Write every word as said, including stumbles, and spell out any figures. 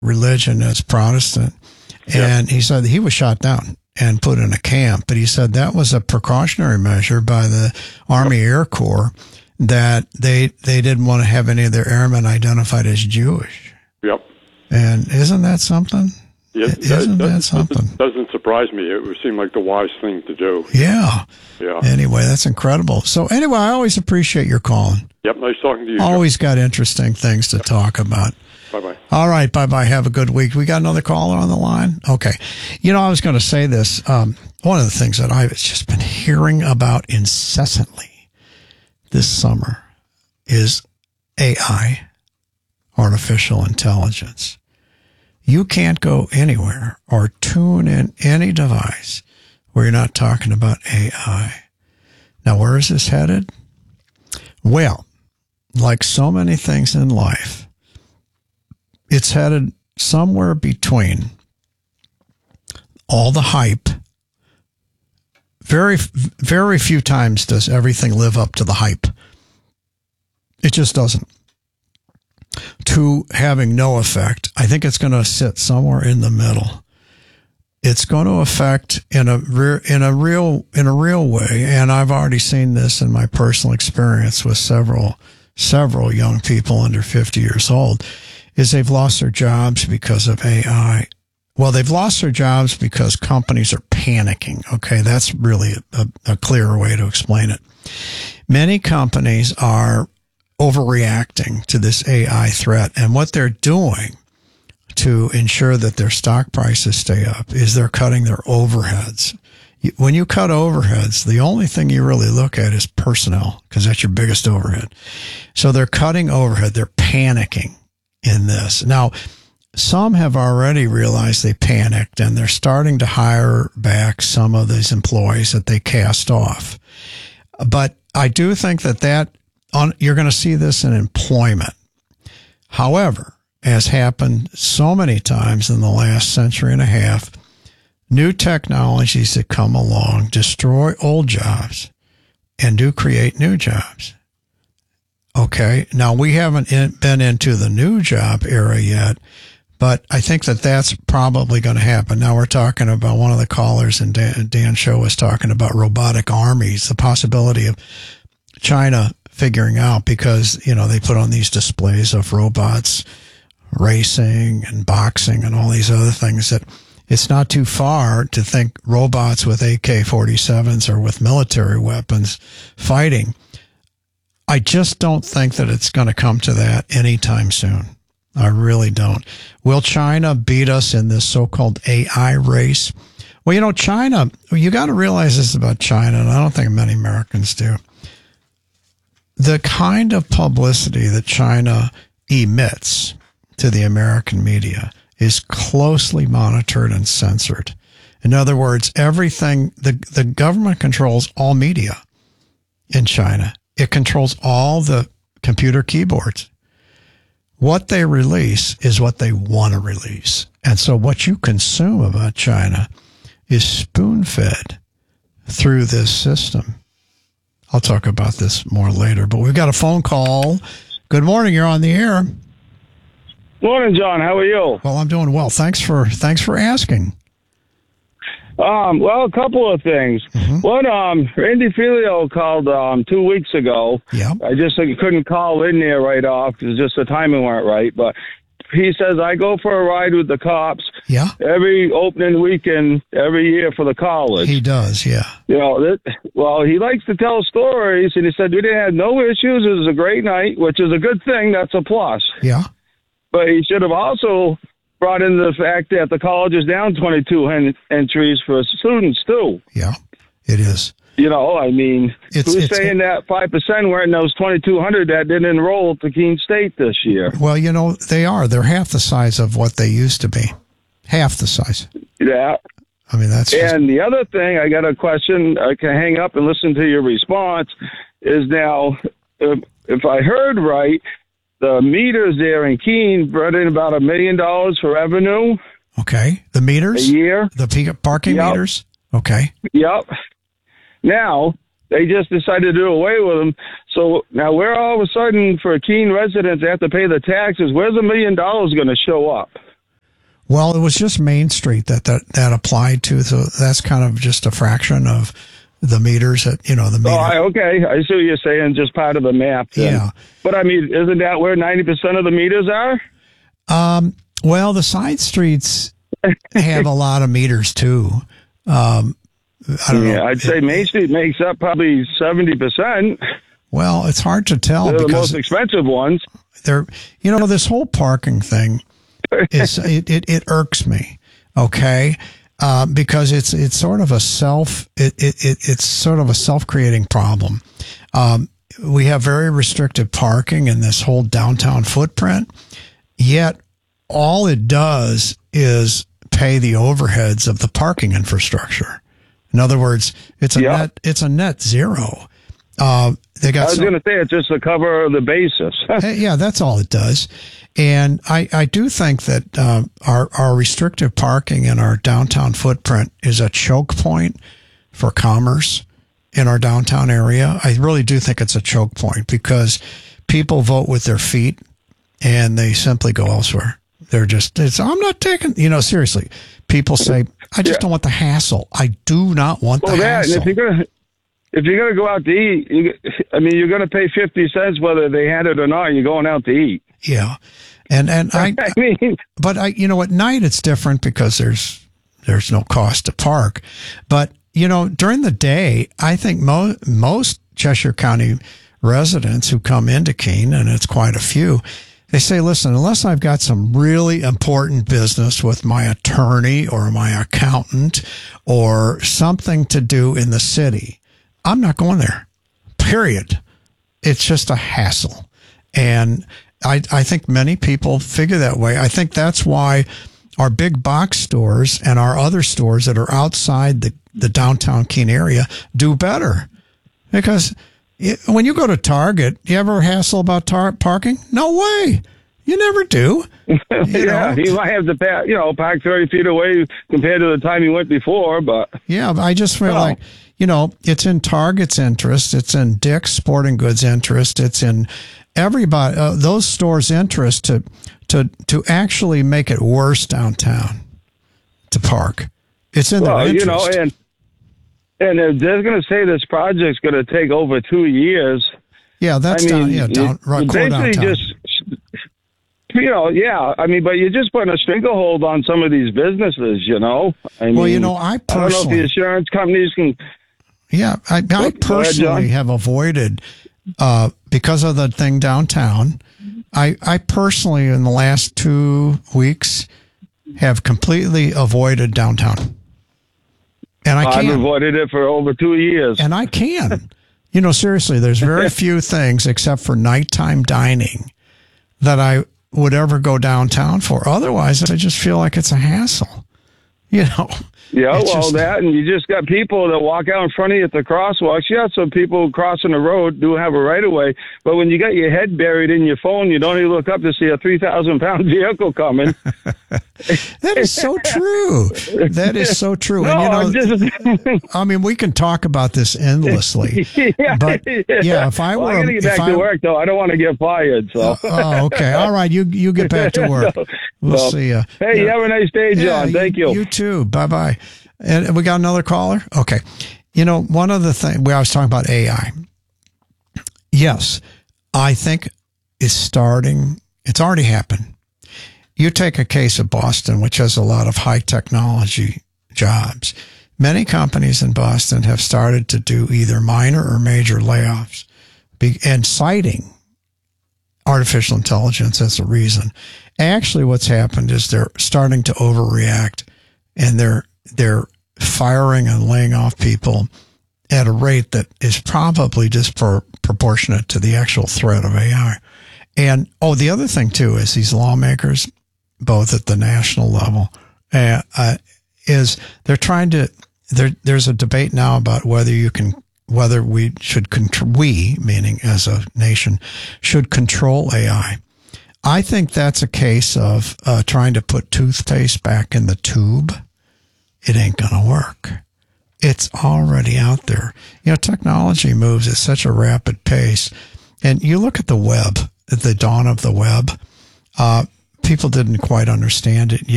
religion as Protestant. And yep. he said he was shot down and put in a camp. But he said that was a precautionary measure by the Army yep. Air Corps that they they didn't want to have any of their airmen identified as Jewish. Yep. And isn't that something? Yeah, isn't that, that something? Doesn't, doesn't surprise me. It would seem like the wise thing to do. Yeah. Yeah. Anyway, that's incredible. So anyway, I always appreciate your calling. Yep, nice talking to you. Always got interesting things to yep. talk about. Bye-bye. All right, bye-bye. Have a good week. We got another caller on the line? Okay. You know, I was going to say this. Um, one of the things that I've just been hearing about incessantly this summer is A I, artificial intelligence. You can't go anywhere or tune in any device where you're not talking about A I. Now, where is this headed? Well, like so many things in life, it's headed somewhere between all the hype. Very, very few times does everything live up to the hype. It just doesn't. To having no effect. I think it's going to sit somewhere in the middle. It's going to affect in a re- in a real in a real way, and I've already seen this in my personal experience with several several young people under fifty years old, is they've lost their jobs because of A I. Well, they've lost their jobs because companies are panicking. Okay, that's really a, a clearer way to explain it. Many companies are overreacting to this A I threat, and what they're doing to ensure that their stock prices stay up is they're cutting their overheads. When you cut overheads, the only thing you really look at is personnel, because that's your biggest overhead. So they're cutting overhead. They're panicking in this. Now, some have already realized they panicked, and they're starting to hire back some of these employees that they cast off. But I do think that that on, you're going to see this in employment. However, as happened so many times in the last century and a half, new technologies that come along destroy old jobs and do create new jobs. Okay, now we haven't in, been into the new job era yet, but I think that that's probably going to happen. Now we're talking about, one of the callers in Dan, Dan's show was talking about robotic armies, the possibility of China figuring out, because, you know, they put on these displays of robots racing and boxing and all these other things, that it's not too far to think robots with A K forty-sevens or with military weapons fighting. I just don't think that it's going to come to that anytime soon. I really don't. Will China beat us in this so-called A I race? Well, you know, China, you got to realize this about China, and I don't think many Americans do. The kind of publicity that China emits to the American media is closely monitored and censored. In other words, everything, the, the government controls all media in China. It controls all the computer keyboards. What they release is what they want to release. And so what you consume about China is spoon-fed through this system. I'll talk about this more later, but we've got a phone call. Good morning. You're on the air. Morning, John. How are you? Well, I'm doing well. Thanks for thanks for asking. Um, well, a couple of things. Mm-hmm. One, um, Randy Filio called um, two weeks ago. Yeah. I just uh, couldn't call in there right off because just the timing weren't right. But he says, I go for a ride with the cops yeah. every opening weekend, every year for the college. He does, yeah. You know, that, well, he likes to tell stories, and he said, we didn't have no issues. It was a great night, which is a good thing. That's a plus. Yeah. But he should have also brought in the fact that the college is down twenty-two en- entries for students, too. Yeah, it is. You know, I mean, it's, who's it's, saying it, that five percent were in those twenty-two hundred that didn't enroll to Keene State this year? Well, you know, they are. They're half the size of what they used to be. Half the size. Yeah. I mean, that's just... And the other thing, I got a question. I can hang up and listen to your response. Is now, if, if I heard right, the meters there in Keene brought in about a million dollars for revenue. Okay. The meters? A year. The parking yep. meters? Okay. Yep. Now, they just decided to do away with them. So now where all of a sudden for Keene residents they have to pay the taxes, where's a million dollars going to show up? Well, it was just Main Street that, that, that applied to, so that's kind of just a fraction of the meters that, you know, the meter. Oh, I, okay. I see what you're saying, just part of the map. Then. Yeah. But, I mean, isn't that where ninety percent of the meters are? Um, well, the side streets have a lot of meters, too. Um, I don't yeah, know. I'd say Main Street makes up probably seventy percent. Well, it's hard to tell. They're the because most expensive ones. They're, you know, this whole parking thing is, it, it, it irks me. Okay. Uh, because it's, it's sort of a self, it, it, it it's sort of a self-creating problem. Um, we have very restrictive parking in this whole downtown footprint, yet all it does is pay the overheads of the parking infrastructure. In other words, it's a Yeah. net, it's a net zero. Uh, they got I was some- going to say it's just to cover the basis. Hey, yeah, that's all it does. And I, I do think that uh, our, our restrictive parking in our downtown footprint is a choke point for commerce in our downtown area. I really do think it's a choke point because people vote with their feet and they simply go elsewhere. They're just, it's, I'm not taking, you know, seriously. People say, I just Yeah. don't want the hassle. I do not want Well, the that, and hassle. if you're going to, if you're going to go out to eat, you, I mean, you're going to pay fifty cents whether they had it or not. You're going out to eat. Yeah. And, and I, I mean, but I, you know, at night it's different because there's, there's no cost to park. But, you know, during the day, I think mo- most Cheshire County residents who come into Keene, and it's quite a few, they say, listen, unless I've got some really important business with my attorney or my accountant or something to do in the city, I'm not going there, period. It's just a hassle. And I, I think many people figure that way. I think that's why our big box stores and our other stores that are outside the, the downtown Keene area do better. Because it, when you go to Target, you ever hassle about tar- parking? No way. You never do. You yeah, know? you might have to pay, you know, park thirty feet away compared to the time you went before, but Yeah, I just feel Oh. like, you know, it's in Target's interest. It's in Dick's Sporting Goods' interest. It's in everybody, uh, those stores' interest to, to, to actually make it worse downtown to park. It's in well, their interest. you know, and and if they're going to say this project's going to take over two years. yeah, that's I mean, down, yeah, down, you- right, you core basically downtown. just, you know, yeah. I mean, but you're just putting a stranglehold on some of these businesses, you know. I mean, Well, you know, I I don't know if personally- the insurance companies can. Yeah, I, I Go ahead, personally John. have avoided, uh, because of the thing downtown, I, I personally, in the last two weeks, have completely avoided downtown. And I I've can. avoided it for over two years. And I can. You know, seriously, there's very few things except for nighttime dining that I would ever go downtown for. Otherwise, I just feel like it's a hassle. You know? Yeah, It's well, just- that, and you just got people that walk out in front of you at the crosswalks. Yeah, some people crossing the road do have a right of way, but when you got your head buried in your phone, you don't even look up to see a three thousand pound vehicle coming. That is so true. That is so true. No, and you know, I'm just. I mean, we can talk about this endlessly. yeah, But yeah, if I well, were, I gotta get if back I, to work though. I don't want to get fired. So. oh, okay, all right. You you get back to work. No, We'll no. see you. Hey, you have a nice day, John. Yeah, Thank you. You too. Bye bye. And we got another caller. Okay. You know, one of the things we I was talking about A I. Yes, I think it's starting. It's already happened. You take a case of Boston, which has a lot of high technology jobs. Many companies in Boston have started to do either minor or major layoffs, be, and citing artificial intelligence as a reason. Actually, what's happened is they're starting to overreact, and they're they're firing and laying off people at a rate that is probably disproportionate to the actual threat of A I. And oh, the other thing too is these lawmakers, both at the national level, uh, uh, is they're trying to. There, there's a debate now about whether you can, whether we should control, we, meaning as a nation, should control A I. I think that's a case of uh, trying to put toothpaste back in the tube. It ain't going to work. It's already out there. You know, technology moves at such a rapid pace. And you look at the web, at the dawn of the web, uh, people didn't quite understand it yet.